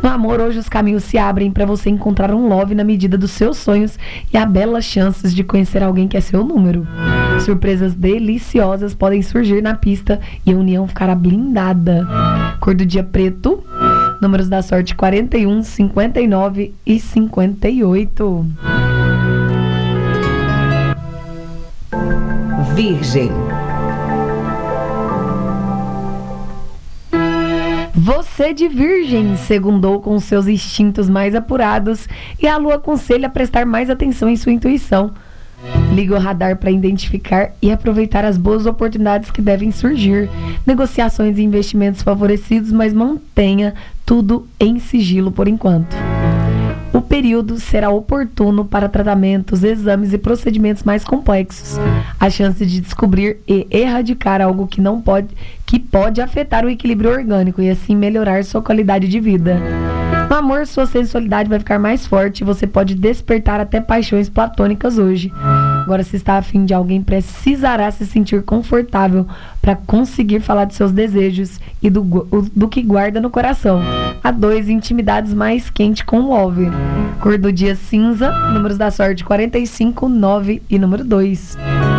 No amor, hoje os caminhos se abrem para você encontrar um love na medida dos seus sonhos e há belas chances de conhecer alguém que é seu número. Surpresas deliciosas podem surgir na pista e a união ficará blindada. Cor do dia preto. Números da sorte 41, 59 e 58. Virgem. Você de Virgem segundou com seus instintos mais apurados e a lua aconselha a prestar mais atenção em sua intuição. Liga o radar para identificar e aproveitar as boas oportunidades que devem surgir. Negociações e investimentos favorecidos, mas mantenha tudo em sigilo por enquanto. O período será oportuno para tratamentos, exames e procedimentos mais complexos. A chance de descobrir e erradicar algo que pode afetar o equilíbrio orgânico e assim melhorar sua qualidade de vida. No amor, sua sensualidade vai ficar mais forte e você pode despertar até paixões platônicas hoje. Agora, se está afim de alguém, precisará se sentir confortável para conseguir falar de seus desejos e do que guarda no coração. A 2, intimidades mais quente com o love. Cor do dia cinza, números da sorte 45, 9 e número 2.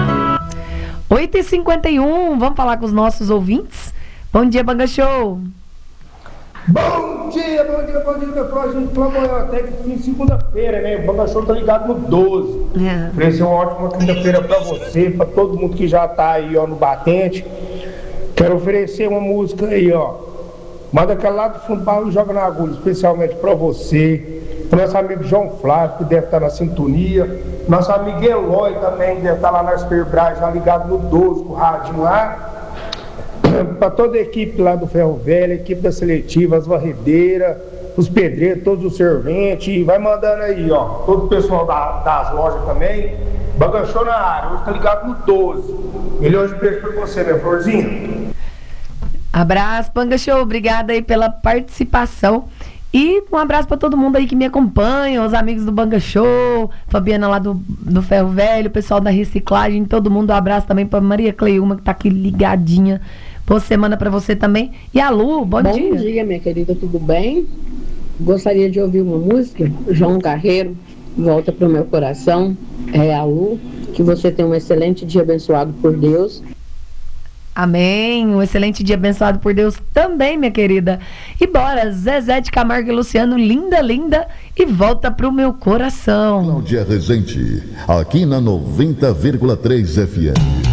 8h51, vamos falar com os nossos ouvintes? Bom dia, Banga Show! Bom dia, meu povo. A gente trabalhou até que segunda-feira, né? O Banga Show tá ligado no 12. Oferecer uma ótima quinta-feira pra você, pra todo mundo que já tá aí, ó, no batente. Quero oferecer uma música aí, ó. Manda aquela lá do fundo e joga na agulha, especialmente pra você. Pro nosso amigo João Flávio, que deve estar na sintonia. Nosso amigo Eloy também deve estar lá na Superbras, já ligado no 12, com o radinho lá. Para toda a equipe lá do Ferro Velho, a equipe da seletiva, as varredeiras, os pedreiros, todos os serventes, vai mandando aí, ó, todo o pessoal das lojas também. Banga Show na área, hoje tá ligado no 12. Milhões de beijos pra você, minha florzinha. Abraço, Banga Show, obrigada aí pela participação. E um abraço para todo mundo aí que me acompanha, os amigos do Banga Show, Fabiana lá do Ferro Velho, o pessoal da reciclagem, todo mundo. Um abraço também para Maria Cleilma, que tá aqui ligadinha. Boa semana para você também. E a Lu, bom dia. Bom dia, minha querida, tudo bem? Gostaria de ouvir uma música, João Carreiro, Volta pro Meu Coração. É a Lu, que você tenha um excelente dia abençoado por Deus. Amém, um excelente dia abençoado por Deus também, minha querida. E bora, Zezé de Camargo e Luciano, linda, linda, e Volta pro Meu Coração. Cláudia Rezende, aqui na 90,3 FM.